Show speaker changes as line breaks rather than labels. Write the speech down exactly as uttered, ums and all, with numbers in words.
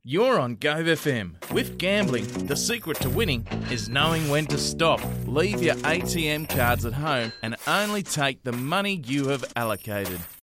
You're on Gove F M. With gambling, the secret to winning is knowing when to stop. Leave your A T M cards at home and only take the money you have allocated.